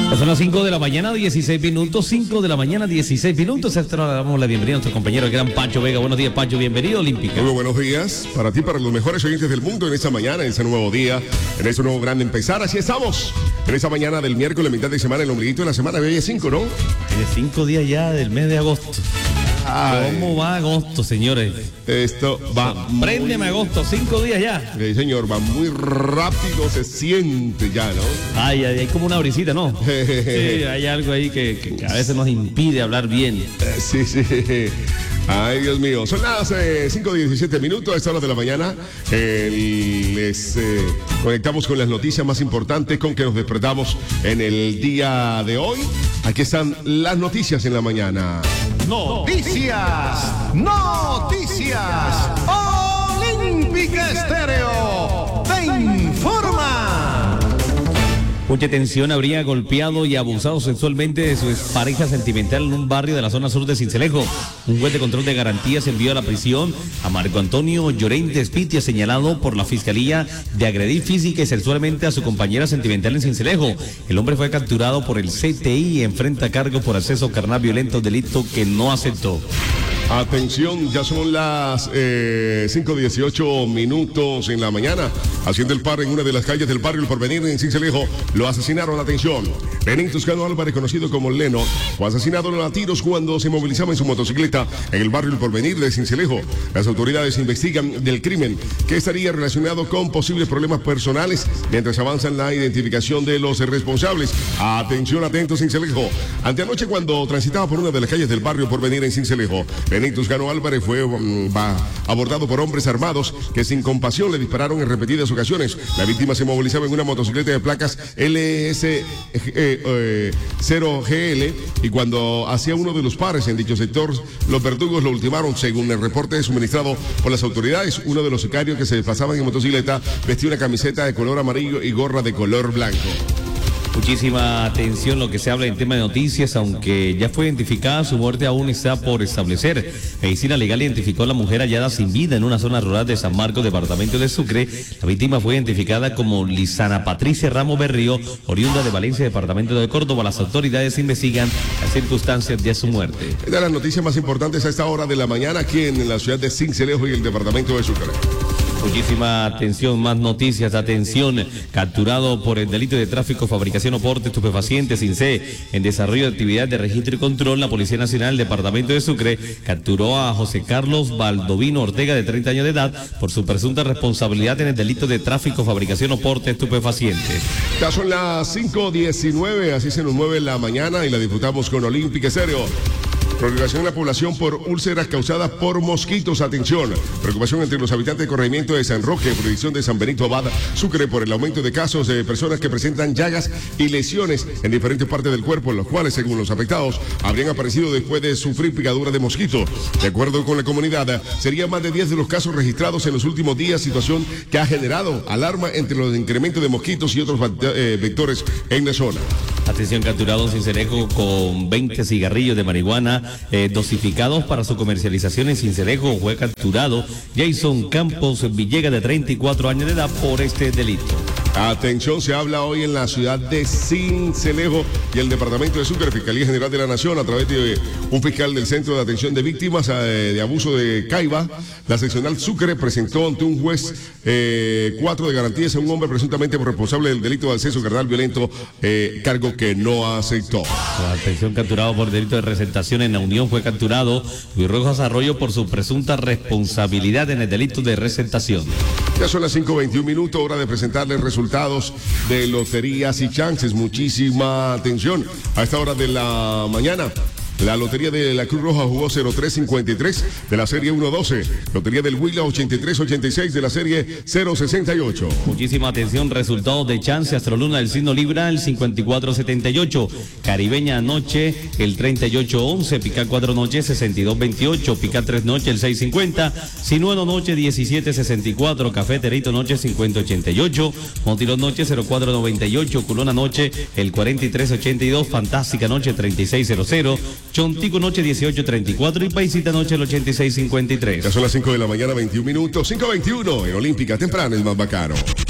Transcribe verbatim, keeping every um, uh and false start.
Son las cinco de la mañana, dieciséis minutos, cinco de la mañana, dieciséis minutos. Hasta ahora damos la bienvenida a nuestro compañero, el gran Pancho Vega. Buenos días, Pancho, bienvenido, Olímpica. Muy buenos días para ti, para los mejores oyentes del mundo en esta mañana, en este nuevo día, en este nuevo gran empezar. Así estamos, en esta mañana del miércoles, mitad de semana, el ombliguito de la semana, hoy es cinco, ¿no? De cinco días ya del mes de agosto. Ay. ¿Cómo va agosto, señores? Esto va... Préndeme agosto, cinco días ya. Sí, señor, va muy rápido, se siente ya, ¿no? Ay, ay, hay como una brisita, ¿no? Sí, hay algo ahí que, que a veces nos impide hablar bien. Sí, sí. Ay, Dios mío. Son las eh, cinco diecisiete minutos, a esta hora de la mañana. Eh, les eh, conectamos con las noticias más importantes con que nos despertamos en el día de hoy. Aquí están las noticias en la mañana. Noticias, noticias, Olímpica Estéreo te informa. Mucha tensión, habría golpeado y abusado sexualmente de su pareja sentimental en un barrio de la zona sur de Sincelejo. Un juez de control de garantías envió a la prisión a Marco Antonio Llorente Espitia, señalado por la Fiscalía de agredir física y sexualmente a su compañera sentimental en Sincelejo. El hombre fue capturado por el C T I y enfrenta cargos por acceso carnal violento, delito que no aceptó. Atención, ya son las eh, cinco dieciocho minutos en la mañana. Haciendo el par en una de las calles del barrio El Porvenir en Sincelejo, lo asesinaron. Atención, Lenín Toscano Álvarez, conocido como Leno, fue asesinado a tiros cuando se movilizaba en su motocicleta en el barrio El Porvenir de Sincelejo. Las autoridades investigan del crimen, que estaría relacionado con posibles problemas personales, mientras avanzan la identificación de los responsables. Atención, atentos, Sincelejo. Anteanoche, cuando transitaba por una de las calles del barrio El Porvenir en Sincelejo, Lenín Toscano Álvarez fue um, va, abordado por hombres armados que sin compasión le dispararon en repetidas ocasiones. La víctima se movilizaba en una motocicleta de placas L S cero G L y cuando hacía uno de los pares en dicho sector, los verdugos lo ultimaron. Según el reporte suministrado por las autoridades, uno de los sicarios que se desplazaban en motocicleta vestía una camiseta de color amarillo y gorra de color blanco. Muchísima atención lo que se habla en tema de noticias, aunque ya fue identificada, su muerte aún está por establecer. Medicina Legal identificó a la mujer hallada sin vida en una zona rural de San Marcos, departamento de Sucre. La víctima fue identificada como Lisana Patricia Ramos Berrío, oriunda de Valencia, departamento de Córdoba. Las autoridades investigan las circunstancias de su muerte. Es de las noticias más importantes a esta hora de la mañana aquí en la ciudad de Sincelejo y el departamento de Sucre. Muchísima atención, más noticias, atención, capturado por el delito de tráfico, fabricación o porte estupefacientes, sin C, en desarrollo de actividad de registro y control, la Policía Nacional, Departamento de Sucre, capturó a José Carlos Baldovino Ortega, de treinta años de edad, por su presunta responsabilidad en el delito de tráfico, fabricación o porte estupefacientes. Ya son las cinco diecinueve, así se nos mueve la mañana y la disfrutamos con Olímpica Estéreo. Preocupación en la población por úlceras causadas por mosquitos. Atención. Preocupación entre los habitantes de corregimiento de San Roque, jurisdicción de San Benito Abad, Sucre, por el aumento de casos de personas que presentan llagas y lesiones en diferentes partes del cuerpo, los cuales, según los afectados, habrían aparecido después de sufrir picadura de mosquito. De acuerdo con la comunidad, serían más de diez de los casos registrados en los últimos días, situación que ha generado alarma entre los incrementos de mosquitos y otros eh, vectores en la zona. Atención, capturado en Sincelejo con veinte cigarrillos de marihuana eh, dosificados para su comercialización en Sincelejo. Fue capturado Jason Campos Villegas, de treinta y cuatro años de edad, por este delito. Atención, se habla hoy en la ciudad de Sincelejo y el departamento de Sucre, Fiscalía General de la Nación, a través de un fiscal del Centro de Atención de Víctimas eh, de Abuso de Caiba. La seccional Sucre presentó ante un juez eh, cuatro de garantías a un hombre presuntamente responsable del delito de acceso carnal violento, eh, cargo que no aceptó. Atención, capturado por delito de representación en la Unión, fue capturado Luis Rojas Arroyo por su presunta responsabilidad en el delito de representación. Ya son las cinco veintiún minutos, hora de presentarles resultados de loterías y chances. Muchísima atención a esta hora de la mañana. La lotería de la Cruz Roja jugó cero tres cincuenta y tres de la serie uno doce. Lotería del Huila ochenta y tres ochenta y seis de la serie cero sesenta y ocho. Muchísima atención, resultados de chance. Astroluna del signo Libra, el cincuenta y cuatro setenta y ocho. Caribeña anoche, el treinta y ocho once. Pica cuatro noche, sesenta y dos veintiocho. Pica tres noche, el seis cincuenta. Sinueno noche, diecisiete sesenta y cuatro. Cafeterito noche, cincuenta ochenta y ocho. Montilón noche, cero cuatro noventa y ocho. Culona noche, el cuarenta y tres ochenta y dos. Fantástica noche, treinta y seis cero cero. Chontico noche dieciocho treinta y cuatro y Paisita noche el ochenta y seis cincuenta y tres. Ya son las cinco de la mañana, veintiún minutos, cinco veintiuno en Olímpica, temprano el más bacano.